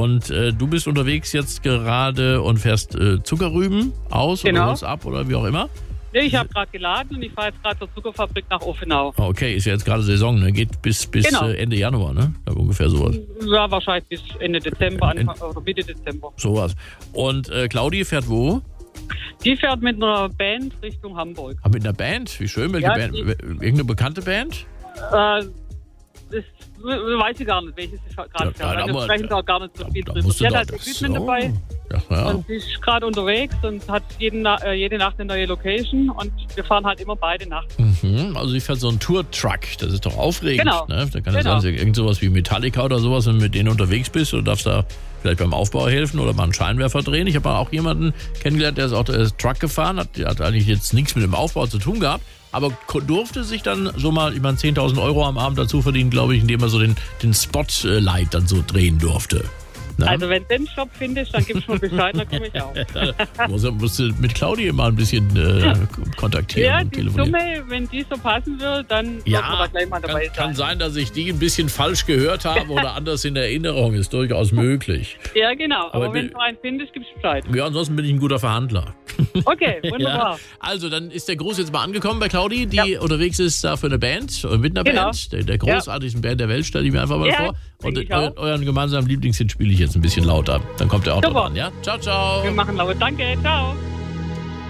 Und du bist unterwegs jetzt gerade und fährst Zuckerrüben aus oder holst ab oder wie auch immer? Nee, ich habe gerade geladen und ich fahre jetzt gerade zur Zuckerfabrik nach Offenau. Okay, ist ja jetzt gerade Saison, ne? Geht bis Ende Januar, ne? Ungefähr sowas. Ja, wahrscheinlich bis Ende Dezember, Anfang oder Mitte Dezember. Sowas. Und Claudi fährt wo? Die fährt mit einer Band Richtung Hamburg. Mit einer Band? Wie schön, welche Band? Irgendeine bekannte Band? Das weiß ich gar nicht, welches sie gerade fährt. Wir sprechen da gar nicht so viel drüber. Sie hat halt Equipment dabei. Ja. Und sie ist gerade unterwegs und hat jede Nacht eine neue Location und wir fahren halt immer beide Nacht. Also sie fährt so einen Tour-Truck, das ist doch aufregend. Genau. Ne? Da kann es sein, irgend sowas wie Metallica oder sowas, wenn du mit denen unterwegs bist und darfst da vielleicht beim Aufbau helfen oder mal einen Scheinwerfer drehen. Ich habe auch jemanden kennengelernt, der ist auch Truck gefahren, hat eigentlich jetzt nichts mit dem Aufbau zu tun gehabt, aber durfte sich dann so mal, 10.000 Euro am Abend dazu verdienen, glaube ich, indem er so den Spotlight dann so drehen durfte. Na? Also wenn du den Job findest, dann gibst du mir Bescheid, dann komme ich auch. musst du mit Claudi mal ein bisschen kontaktieren. Ja, und die telefonieren. Summe, wenn die so passen will, dann sollten wir da gleich mal dabei sein. Kann sein, dass ich die ein bisschen falsch gehört habe oder anders in Erinnerung. Ist durchaus möglich. Ja, genau. Aber wenn du einen findest, gibst du Bescheid. Ja, ansonsten bin ich ein guter Verhandler. Okay, wunderbar. Ja. Also, dann ist der Gruß jetzt mal angekommen bei Claudi, die unterwegs ist da für eine Band, mit einer Band, der großartigsten Band der Welt, stelle ich mir einfach mal vor. Und euren gemeinsamen Lieblingshit spiele ich jetzt ein bisschen lauter. Dann kommt er auch noch an, ja? Ciao, ciao. Wir machen laut. Danke, ciao.